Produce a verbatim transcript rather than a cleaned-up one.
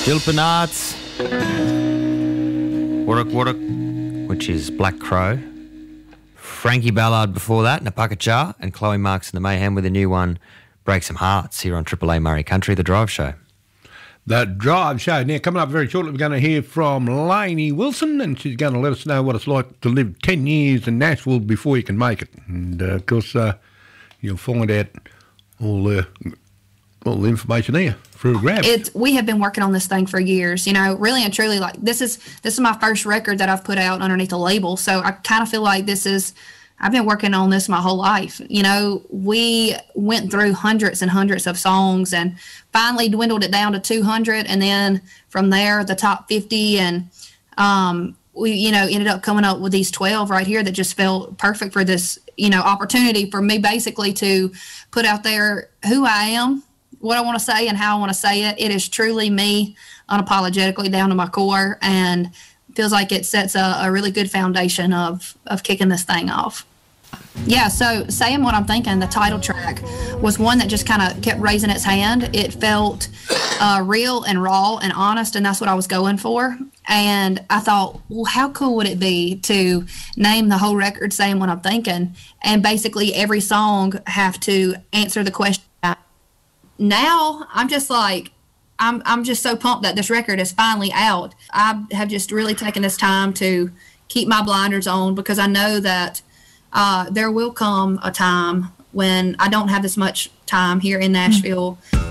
Dilpenarts, Warwick Warwick, which is Black Crow. Frankie Ballard before that, Napakacha, and Chloe Marks and the Mayhem with a new one, Break Some Hearts, here on Triple A Murray Country, The Drive Show. The Drive Show. Now, coming up very shortly, we're going to hear from Lainey Wilson, and she's going to let us know what it's like to live ten years in Nashville before you can make it. And, uh, of course, uh, you'll find out all the, all the information there for a grab. It's, we have been working on this thing for years, you know, really and truly. Like, this is this is my first record that I've put out underneath a label, so I kind of feel like this is, I've been working on this my whole life. You know, we went through hundreds and hundreds of songs and finally dwindled it down to two hundred. And then from there, the top fifty. And um, we, you know, ended up coming up with these twelve right here that just felt perfect for this, you know, opportunity for me basically to put out there who I am, what I want to say and how I want to say it. It is truly me unapologetically down to my core, and feels like it sets a, a really good foundation of, of kicking this thing off. Yeah, so Saying What I'm Thinking, the title track, was one that just kind of kept raising its hand. It felt uh, real and raw and honest, and that's what I was going for. And I thought, well, how cool would it be to name the whole record Saying What I'm Thinking, and basically every song have to answer the question. Now, I'm just like, I'm, I'm just so pumped that this record is finally out. I have just really taken this time to keep my blinders on, because I know that Uh, there will come a time when I don't have as much time here in Nashville